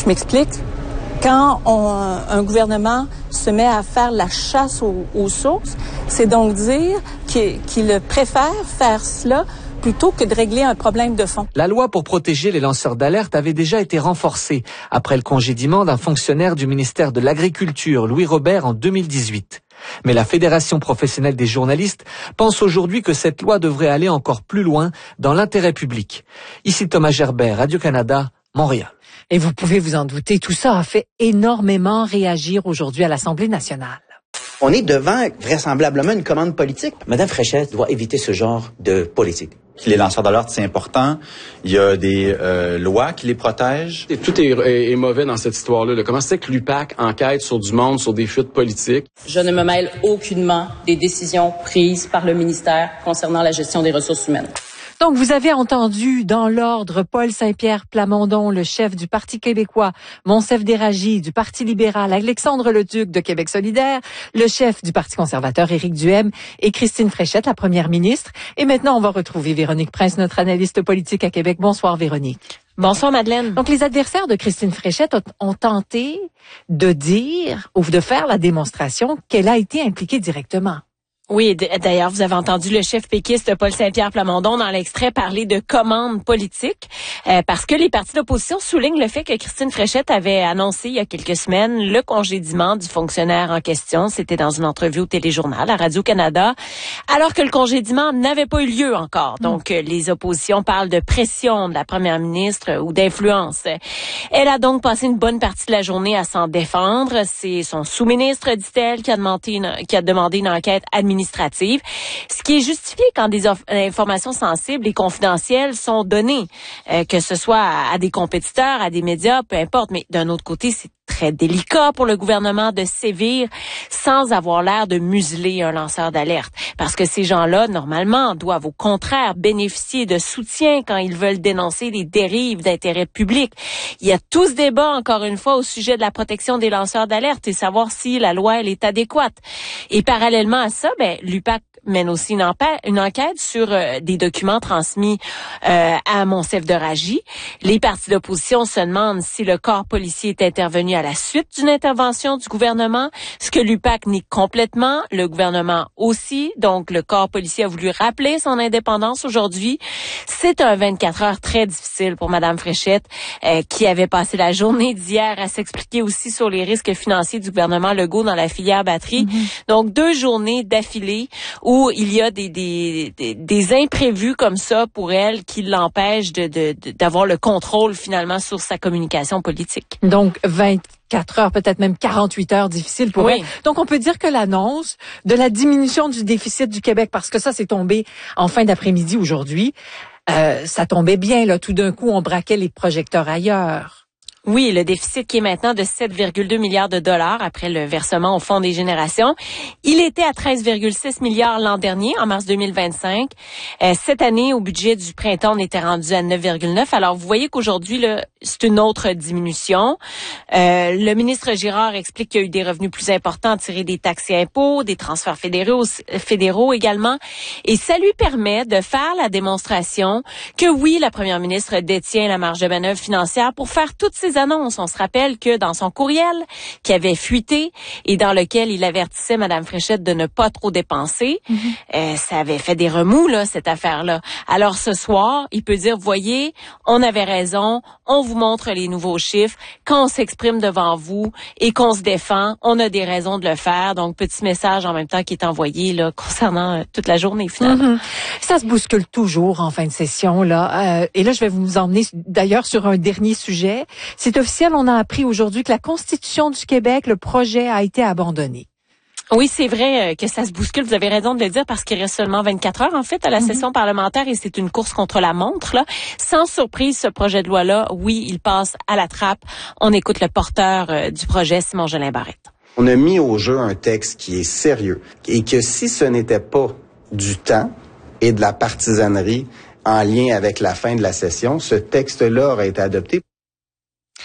Je m'explique. Quand un gouvernement se met à faire la chasse aux sources, c'est donc dire qu'il préfère faire cela plutôt que de régler un problème de fond. La loi pour protéger les lanceurs d'alerte avait déjà été renforcée après le congédiement d'un fonctionnaire du ministère de l'Agriculture, Louis Robert, en 2018. Mais la Fédération professionnelle des journalistes pense aujourd'hui que cette loi devrait aller encore plus loin dans l'intérêt public. Ici Thomas Gerbert, Radio-Canada, Montréal. Et vous pouvez vous en douter, tout ça a fait énormément réagir aujourd'hui à l'Assemblée nationale. On est devant vraisemblablement une commande politique. Madame Fréchette doit éviter ce genre de politique. Les lanceurs d'alerte, c'est important. Il y a des lois qui les protègent. Et tout est mauvais dans cette histoire-là. Comment c'est que l'UPAC enquête sur du monde, sur des fuites politiques? Je ne me mêle aucunement des décisions prises par le ministère concernant la gestion des ressources humaines. Donc, vous avez entendu dans l'ordre Paul Saint-Pierre Plamondon, le chef du Parti québécois, Monsef Déragi du Parti libéral, Alexandre Leduc de Québec solidaire, le chef du Parti conservateur, Éric Duhaime, et Christine Fréchette, la première ministre. Et maintenant, on va retrouver Véronique Prince, notre analyste politique à Québec. Bonsoir, Véronique. Bonsoir, Madeleine. Donc, les adversaires de Christine Fréchette ont tenté de dire ou de faire la démonstration qu'elle a été impliquée directement. Oui, d'ailleurs, vous avez entendu le chef péquiste Paul Saint-Pierre Plamondon dans l'extrait parler de commande politique, parce que les partis d'opposition soulignent le fait que Christine Fréchette avait annoncé il y a quelques semaines le congédiement du fonctionnaire en question. C'était dans une entrevue au Téléjournal à Radio-Canada, alors que le congédiement n'avait pas eu lieu encore. Donc, les oppositions parlent de pression de la première ministre ou d'influence. Elle a donc passé une bonne partie de la journée à s'en défendre. C'est son sous-ministre, dit-elle, qui a demandé une enquête administrative, ce qui est justifié quand des informations sensibles et confidentielles sont données, que ce soit à des compétiteurs, à des médias, peu importe. Mais d'un autre côté, c'est très délicat pour le gouvernement de sévir sans avoir l'air de museler un lanceur d'alerte. Parce que ces gens-là, normalement, doivent au contraire bénéficier de soutien quand ils veulent dénoncer des dérives d'intérêt public. Il y a tout ce débat, encore une fois, au sujet de la protection des lanceurs d'alerte et savoir si la loi, elle est adéquate. Et parallèlement à ça, l'UPAC mène aussi une enquête sur des documents transmis à Monsef Déragi. Les partis d'opposition se demandent si le corps policier est intervenu à la suite d'une intervention du gouvernement, ce que l'UPAC nie complètement, le gouvernement aussi. Donc, le corps policier a voulu rappeler son indépendance aujourd'hui. C'est un 24 heures très difficile pour Madame Fréchette, qui avait passé la journée d'hier à s'expliquer aussi sur les risques financiers du gouvernement Legault dans la filière batterie. Donc, 2 journées d'affilée où il y a des imprévus comme ça pour elle qui l'empêchent d'avoir le contrôle finalement sur sa communication politique. Donc, 24 heures, peut-être même 48 heures difficiles pour elle. Donc, on peut dire que l'annonce de la diminution du déficit du Québec, parce que ça, c'est tombé en fin d'après-midi aujourd'hui, ça tombait bien, là. Tout d'un coup, on braquait les projecteurs ailleurs. Oui, le déficit qui est maintenant de 7,2 milliards de dollars après le versement au Fonds des générations. Il était à 13,6 milliards l'an dernier, en mars 2025. Cette année, au budget du printemps, on était rendu à 9,9. Alors, vous voyez qu'aujourd'hui, là, c'est une autre diminution. Le ministre Girard explique qu'il y a eu des revenus plus importants tirés des taxes et impôts, des transferts fédéraux également. Et ça lui permet de faire la démonstration que oui, la première ministre détient la marge de manœuvre financière pour faire toutes ces annonces. On se rappelle que dans son courriel qui avait fuité et dans lequel il avertissait Mme Fréchette de ne pas trop dépenser, ça avait fait des remous, là, cette affaire-là. Alors ce soir, il peut dire, voyez, on avait raison, on vous montre les nouveaux chiffres. Quand on s'exprime devant vous et qu'on se défend, on a des raisons de le faire. Donc, petit message en même temps qui est envoyé là concernant toute la journée finalement. Ça se bouscule toujours en fin de session, là. Et là, je vais vous emmener d'ailleurs sur un dernier sujet. C'est officiel, on a appris aujourd'hui que la Constitution du Québec, le projet a été abandonné. Oui, c'est vrai que ça se bouscule. Vous avez raison de le dire parce qu'il reste seulement 24 heures, en fait, à la session parlementaire et c'est une course contre la montre, là. Sans surprise, ce projet de loi-là, oui, il passe à la trappe. On écoute le porteur du projet, Simon-Jolin Barrette. On a mis au jeu un texte qui est sérieux et que si ce n'était pas du temps et de la partisanerie en lien avec la fin de la session, ce texte-là aurait été adopté.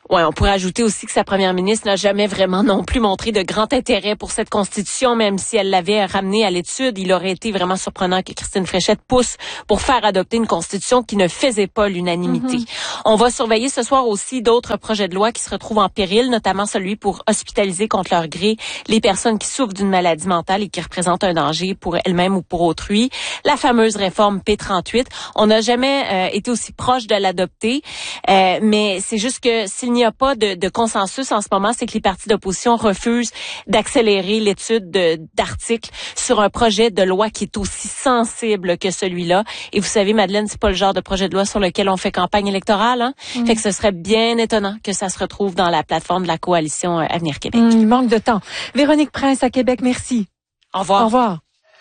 Ouais, on pourrait ajouter aussi que sa première ministre n'a jamais vraiment non plus montré de grand intérêt pour cette constitution, même si elle l'avait ramenée à l'étude. Il aurait été vraiment surprenant que Christine Fréchette pousse pour faire adopter une constitution qui ne faisait pas l'unanimité. On va surveiller ce soir aussi d'autres projets de loi qui se retrouvent en péril, notamment celui pour hospitaliser contre leur gré les personnes qui souffrent d'une maladie mentale et qui représentent un danger pour elles-mêmes ou pour autrui. La fameuse réforme P38, on n'a jamais été aussi proche de l'adopter, mais c'est juste que s'il n'y a pas de consensus en ce moment, c'est que les partis d'opposition refusent d'accélérer l'étude d'articles sur un projet de loi qui est aussi sensible que celui-là. Et vous savez, Madeleine, c'est pas le genre de projet de loi sur lequel on fait campagne électorale, hein? Fait que ce serait bien étonnant que ça se retrouve dans la plateforme de la coalition Avenir Québec. Il manque de temps. Véronique Prince à Québec, merci. Au revoir. Au revoir.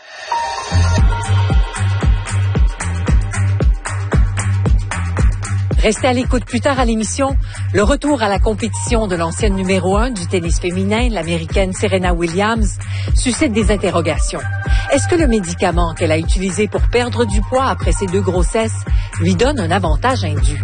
Restez à l'écoute plus tard à l'émission. Le retour à la compétition de l'ancienne numéro 1 du tennis féminin, l'américaine Serena Williams, suscite des interrogations. Est-ce que le médicament qu'elle a utilisé pour perdre du poids après ses 2 grossesses lui donne un avantage indu?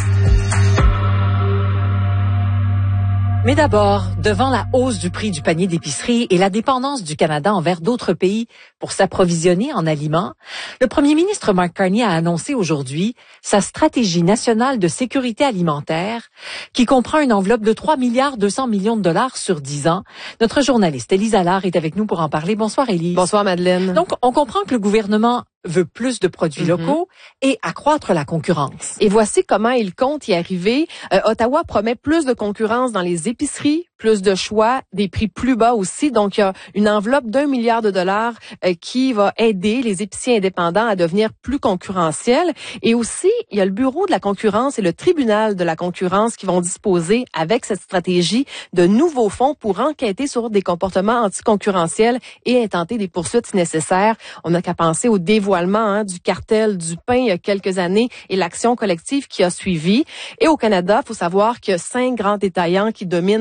Mais d'abord, devant la hausse du prix du panier d'épicerie et la dépendance du Canada envers d'autres pays pour s'approvisionner en aliments, le premier ministre Mark Carney a annoncé aujourd'hui sa stratégie nationale de sécurité alimentaire qui comprend une enveloppe de 3,2 milliards de dollars sur 10 ans. Notre journaliste Élise Allard est avec nous pour en parler. Bonsoir Élise. Bonsoir Madeleine. Donc, on comprend que le gouvernement veut plus de produits locaux et accroître la concurrence. Et voici comment il compte y arriver. Ottawa promet plus de concurrence dans les épiceries, plus de choix, des prix plus bas aussi. Donc, il y a une enveloppe d'1 milliard de dollars qui va aider les épiciers indépendants à devenir plus concurrentiels. Et aussi, il y a le Bureau de la concurrence et le Tribunal de la concurrence qui vont disposer, avec cette stratégie, de nouveaux fonds pour enquêter sur des comportements anticoncurrentiels et intenter des poursuites si nécessaire. On n'a qu'à penser au dévoilement du cartel du pain il y a quelques années et l'action collective qui a suivi. Et au Canada, il faut savoir qu'il y a 5 grands détaillants qui dominent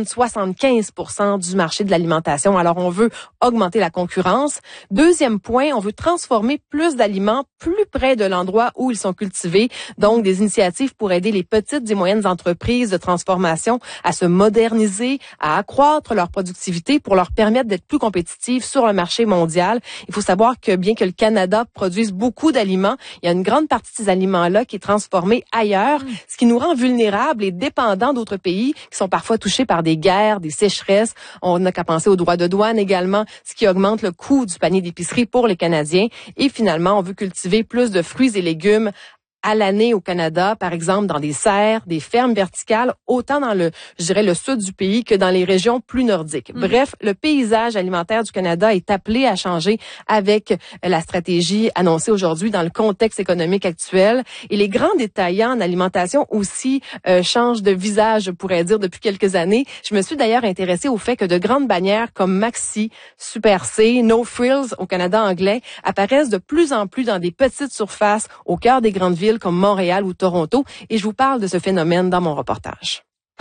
75% du marché de l'alimentation. Alors, on veut augmenter la concurrence. Deuxième point, on veut transformer plus d'aliments plus près de l'endroit où ils sont cultivés. Donc, des initiatives pour aider les petites et moyennes entreprises de transformation à se moderniser, à accroître leur productivité pour leur permettre d'être plus compétitives sur le marché mondial. Il faut savoir que bien que le Canada produise beaucoup d'aliments, il y a une grande partie de ces aliments-là qui est transformée ailleurs, ce qui nous rend vulnérables et dépendants d'autres pays qui sont parfois touchés par des guerres, des sécheresses. On n'a qu'à penser aux droits de douane également, ce qui augmente le coût du panier d'épicerie pour les Canadiens. Et finalement, on veut cultiver plus de fruits et légumes à l'année au Canada, par exemple dans des serres, des fermes verticales, autant dans le sud du pays que dans les régions plus nordiques. Bref, le paysage alimentaire du Canada est appelé à changer avec la stratégie annoncée aujourd'hui dans le contexte économique actuel. Et les grands détaillants en alimentation aussi changent de visage, je pourrais dire, depuis quelques années. Je me suis d'ailleurs intéressée au fait que de grandes bannières comme Maxi, Super C, No Frills au Canada anglais apparaissent de plus en plus dans des petites surfaces au cœur des grandes villes comme Montréal ou Toronto, et je vous parle de ce phénomène dans mon reportage.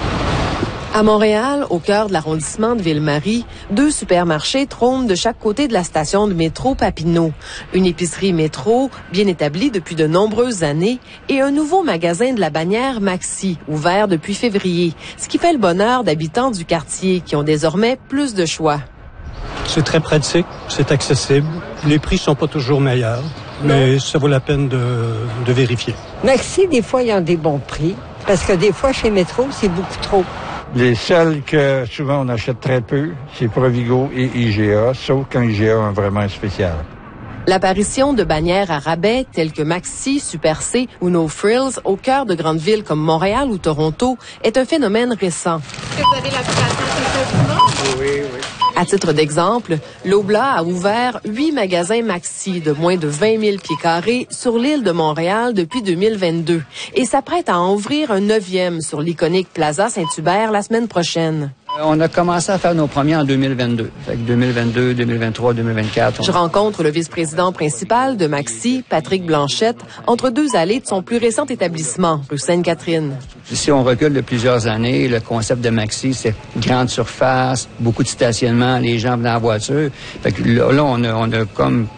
À Montréal, au cœur de l'arrondissement de Ville-Marie, 2 supermarchés trônent de chaque côté de la station de métro Papineau. Une épicerie métro, bien établie depuis de nombreuses années, et un nouveau magasin de la bannière Maxi, ouvert depuis février, ce qui fait le bonheur d'habitants du quartier qui ont désormais plus de choix. C'est très pratique, c'est accessible. Les prix sont pas toujours meilleurs, mais ça vaut la peine de vérifier. Maxi, des fois, il y a des bons prix, parce que des fois, chez Métro, c'est beaucoup trop. Les seuls que souvent on achète très peu, c'est Provigo et IGA, sauf quand IGA a vraiment spécial. L'apparition de bannières à rabais telles que Maxi, Super C ou No Frills au cœur de grandes villes comme Montréal ou Toronto est un phénomène récent. Est-ce que vous avez l'application? Oui. À titre d'exemple, Loblaw a ouvert 8 magasins Maxi de moins de 20 000 pieds carrés sur l'île de Montréal depuis 2022 et s'apprête à en ouvrir un 9e sur l'iconique Plaza Saint-Hubert la semaine prochaine. On a commencé à faire nos premiers en 2022. Fait que 2022, 2023, 2024. Je rencontre le vice-président principal de Maxi, Patrick Blanchette, entre 2 allées de son plus récent établissement, rue Sainte-Catherine. Si on recule de plusieurs années, le concept de Maxi, c'est grande surface, beaucoup de stationnement, les gens venaient en voiture. Fait que là, on a comme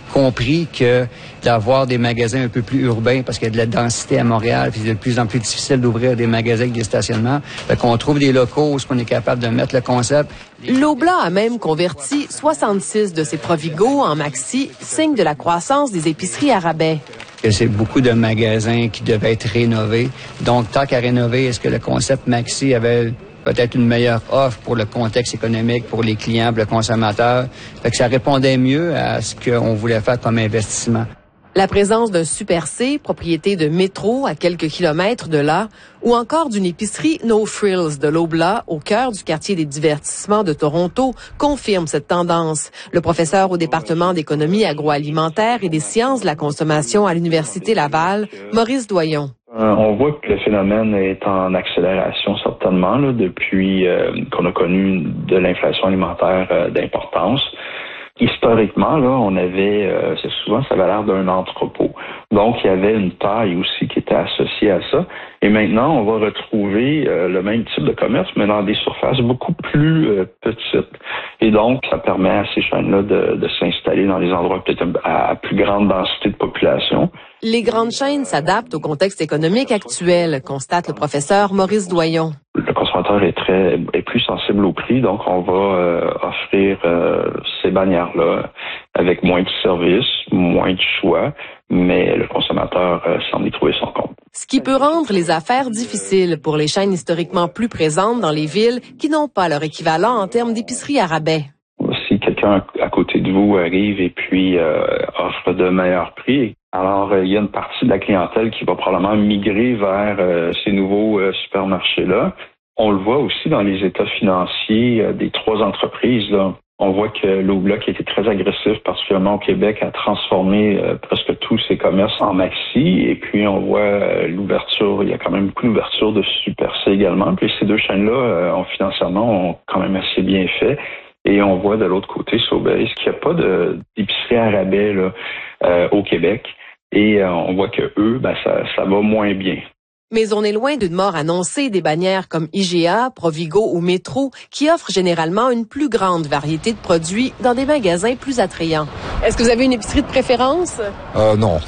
compris que d'avoir des magasins un peu plus urbains, parce qu'il y a de la densité à Montréal, puis c'est de plus en plus difficile d'ouvrir des magasins avec des stationnements. Fait qu'on trouve des locaux où on est capable de mettre le concept. Loblaw a même converti 66 de ses Provigo en Maxi, signe de la croissance des épiceries à rabais. C'est beaucoup de magasins qui devaient être rénovés. Donc, tant qu'à rénover, est-ce que le concept Maxi avait peut-être une meilleure offre pour le contexte économique, pour les clients, pour le consommateur? Fait que ça répondait mieux à ce qu'on voulait faire comme investissement. La présence d'un Super C, propriété de Métro à quelques kilomètres de là, ou encore d'une épicerie No Frills de Loblaw au cœur du quartier des divertissements de Toronto confirme cette tendance. Le professeur au département d'économie agroalimentaire et des sciences de la consommation à l'Université Laval, Maurice Doyon. On voit que le phénomène est en accélération certainement là, depuis qu'on a connu de l'inflation alimentaire d'importance. Historiquement, là, on avait, c'est souvent, ça avait l'air d'un entrepôt. Donc, il y avait une taille aussi qui était associée à ça. Et maintenant, on va retrouver le même type de commerce, mais dans des surfaces beaucoup plus petites. Et donc, ça permet à ces chaînes-là de s'installer dans des endroits peut-être à plus grande densité de population. Les grandes chaînes s'adaptent au contexte économique actuel, constate le professeur Maurice Doyon. Le consommateur est plus sensible au prix, donc on va offrir ces bannières-là avec moins de services, moins de choix, mais le consommateur semble y trouver son compte. Ce qui peut rendre les affaires difficiles pour les chaînes historiquement plus présentes dans les villes qui n'ont pas leur équivalent en termes d'épicerie à rabais. Si quelqu'un à côté de vous arrive et puis offre de meilleurs prix, alors il y a une partie de la clientèle qui va probablement migrer vers ces nouveaux supermarchés-là. On le voit aussi dans les états financiers des trois entreprises, là. On voit que Loblaw, qui était très agressif, particulièrement au Québec, a transformé presque tous ses commerces en Maxi. Et puis, on voit l'ouverture, il y a quand même beaucoup d'ouverture de Super C également. Puis ces deux chaînes-là, financièrement, ont quand même assez bien fait. Et on voit de l'autre côté, Sobeys, qu'il n'y a pas d'épicerie à rabais là, au Québec. Et on voit que eux, ça va moins bien. Mais on est loin d'une mort annoncée des bannières comme IGA, Provigo ou Métro, qui offrent généralement une plus grande variété de produits dans des magasins plus attrayants. Est-ce que vous avez une épicerie de préférence? Non.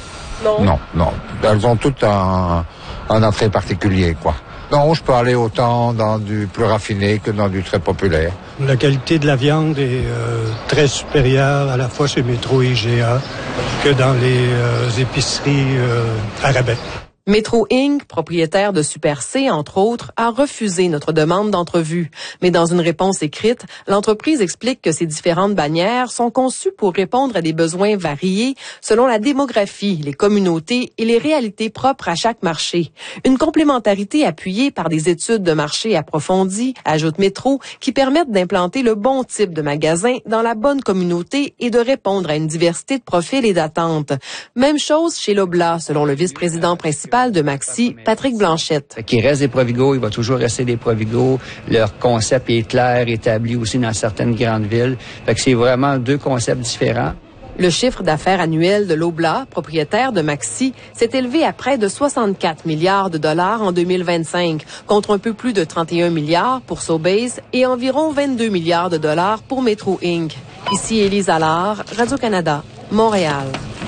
Non. Elles ont toutes un entrée particulier, quoi. Non, je peux aller autant dans du plus raffiné que dans du très populaire. La qualité de la viande est très supérieure à la fois chez Métro et IGA que dans les épiceries à rabais. Métro Inc., propriétaire de Super C, entre autres, a refusé notre demande d'entrevue. Mais dans une réponse écrite, l'entreprise explique que ces différentes bannières sont conçues pour répondre à des besoins variés selon la démographie, les communautés et les réalités propres à chaque marché. Une complémentarité appuyée par des études de marché approfondies, ajoute Métro, qui permettent d'implanter le bon type de magasin dans la bonne communauté et de répondre à une diversité de profils et d'attentes. Même chose chez Loblaw, selon le vice-président principal de Maxi, Patrick Blanchette. Qu'il reste des Provigo, il va toujours rester des Provigo. Leur concept est clair, établi aussi dans certaines grandes villes. Fait que c'est vraiment deux concepts différents. Le chiffre d'affaires annuel de Loblaw, propriétaire de Maxi, s'est élevé à près de 64 milliards de dollars en 2025, contre un peu plus de 31 milliards pour Sobeys et environ 22 milliards de dollars pour Métro Inc. Ici Élise Allard, Radio-Canada, Montréal.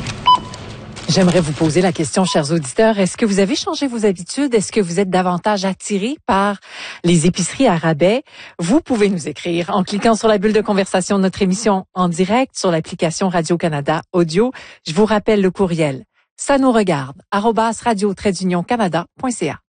J'aimerais vous poser la question, chers auditeurs. Est-ce que vous avez changé vos habitudes? Est-ce que vous êtes davantage attirés par les épiceries à rabais? Vous pouvez nous écrire en cliquant sur la bulle de conversation de notre émission en direct sur l'application Radio-Canada Audio. Je vous rappelle le courriel. Ça nous regarde. @radio-canada.ca